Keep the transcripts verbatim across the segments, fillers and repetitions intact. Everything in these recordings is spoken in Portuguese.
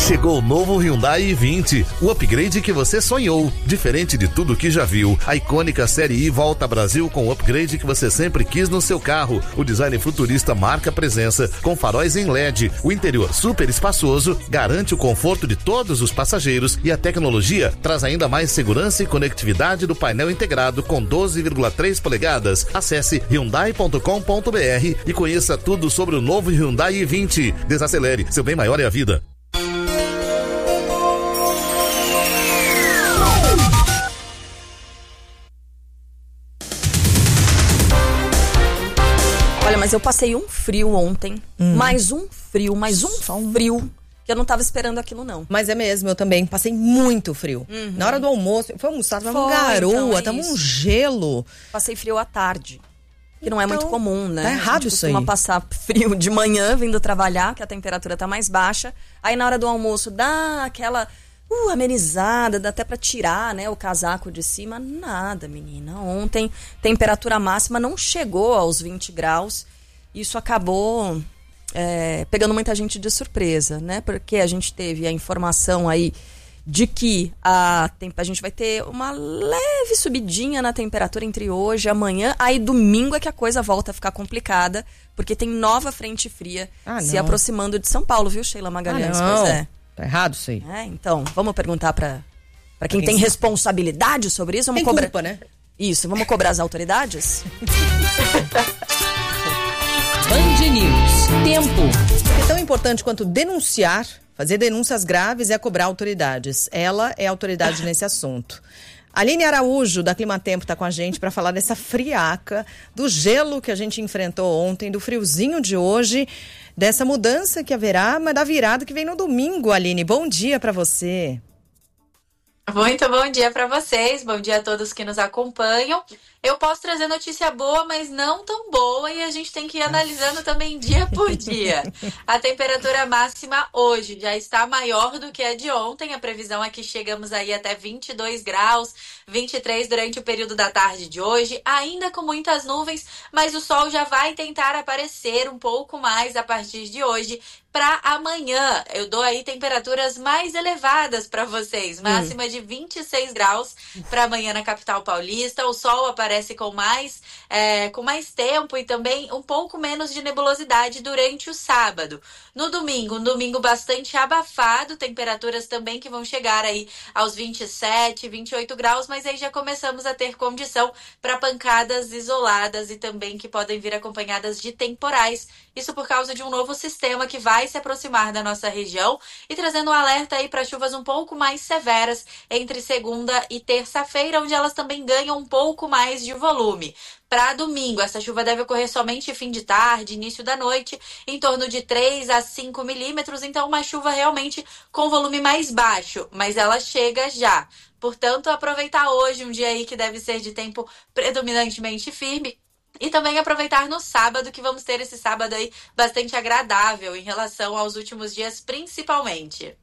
Chegou o novo Hyundai i vinte, o upgrade que você sonhou. Diferente de tudo que já viu, a icônica Série I volta ao Brasil com o upgrade que você sempre quis no seu carro. O design futurista marca presença, com faróis em L E D. O interior super espaçoso garante o conforto de todos os passageiros e a tecnologia traz ainda mais segurança e conectividade do painel integrado com doze vírgula três polegadas. Acesse hyundai ponto com ponto br e conheça tudo sobre o novo Hyundai i vinte. Desacelere, seu bem maior é a vida. Olha, mas eu passei um frio ontem, hum. mais um frio, mais um Só um frio, que eu não tava esperando aquilo, não. Mas é mesmo, eu também passei muito frio. Uhum. Na hora do almoço, foi almoçar, tava uma garoa, então é tava um gelo. Passei frio à tarde, que não é então, muito comum, né? Tá errado isso aí. A gente costuma passar frio de manhã, vindo trabalhar, que a temperatura tá mais baixa. Aí na hora do almoço dá aquela... Uh, amenizada, dá até pra tirar, né, o casaco de cima. Nada, menina. Ontem, temperatura máxima não chegou aos vinte graus. Isso acabou é, pegando muita gente de surpresa, né? Porque a gente teve a informação aí de que a, a gente vai ter uma leve subidinha na temperatura entre hoje e amanhã. Aí domingo é que a coisa volta a ficar complicada, porque tem nova frente fria ah, se aproximando de São Paulo, viu, Sheila Magalhães? Ah, pois é. Tá errado isso aí. É, então, vamos perguntar pra, pra quem, quem tem sabe. responsabilidade sobre isso. Vamos tem cobrar... culpa, né? Isso, vamos cobrar as autoridades? Band News. Tempo. É tão importante quanto denunciar, fazer denúncias graves é cobrar autoridades. Ela é autoridade nesse assunto. Aline Araújo, da Climatempo, está com a gente para falar dessa friaca, do gelo que a gente enfrentou ontem, do friozinho de hoje, dessa mudança que haverá, mas da virada que vem no domingo, Aline. Bom dia para você. Muito bom dia para vocês, bom dia a todos que nos acompanham. Eu posso trazer notícia boa, mas não tão boa, e a gente tem que ir analisando também dia por dia. A temperatura máxima hoje já está maior do que a de ontem. A previsão é que chegamos aí até vinte e dois graus, vinte e três durante o período da tarde de hoje, ainda com muitas nuvens, mas o sol já vai tentar aparecer um pouco mais a partir de hoje. Para amanhã, eu dou aí temperaturas mais elevadas para vocês, máxima hum. de vinte e seis graus para amanhã na capital paulista. O sol aparece com mais, é, com mais tempo e também um pouco menos de nebulosidade durante o sábado. No domingo, um domingo bastante abafado, temperaturas também que vão chegar aí aos vinte e sete, vinte e oito graus, mas aí já começamos a ter condição para pancadas isoladas e também que podem vir acompanhadas de temporais. Isso por causa de um novo sistema que vai se aproximar da nossa região e trazendo um alerta aí para chuvas um pouco mais severas entre segunda e terça-feira, onde elas também ganham um pouco mais de volume. Para domingo, essa chuva deve ocorrer somente fim de tarde, início da noite, em torno de três a cinco milímetros, então uma chuva realmente com volume mais baixo, mas ela chega já. Portanto, aproveitar hoje um dia aí que deve ser de tempo predominantemente firme. E também aproveitar no sábado, que vamos ter esse sábado aí bastante agradável em relação aos últimos dias, principalmente.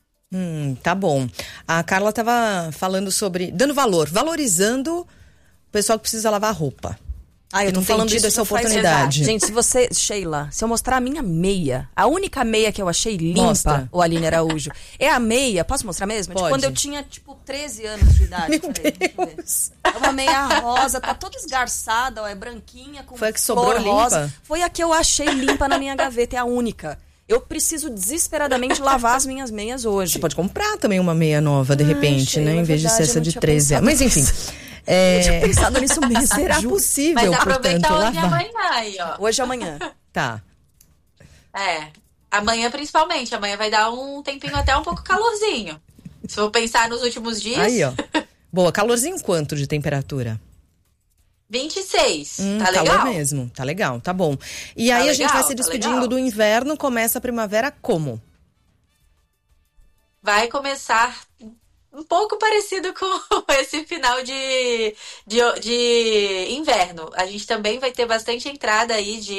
Hum, tá bom. A Carla estava falando sobre, dando valor, valorizando o pessoal que precisa lavar roupa. Ah, eu tô não falando tem tido disso essa oportunidade. Gente, se você, Sheila, se eu mostrar a minha meia, a única meia que eu achei limpa, Mostra. o Aline Araújo, é a meia, posso mostrar mesmo? Pode. De quando eu tinha, tipo, treze anos de idade. Meu Falei, Deus. é uma meia rosa, tá toda esgarçada, ó, é branquinha, com Foi a que sobrou flor rosa. limpa? Foi a que eu achei limpa na minha gaveta, é a única. Eu preciso desesperadamente lavar as minhas meias hoje. Você pode comprar também uma meia nova, de Ai, repente, Sheila, né? Em vez de ser verdade, essa eu de não tinha treze anos. Mas enfim... É... Eu tinha pensado nisso mesmo. Será juro. possível, Mas aproveita portanto, hoje e lavar? amanhã aí, ó. Hoje e amanhã. Tá. É, amanhã principalmente. Amanhã vai dar um tempinho até um pouco calorzinho. Se for pensar nos últimos dias... Aí, ó. Boa, calorzinho quanto de temperatura? vinte e seis, Hum, tá legal? Calor mesmo, tá legal, tá bom. E Tá aí legal, a gente vai se tá despedindo legal. do inverno, começa a primavera como? Vai começar um pouco parecido com esse final de, de, de inverno. A gente também vai ter bastante entrada aí de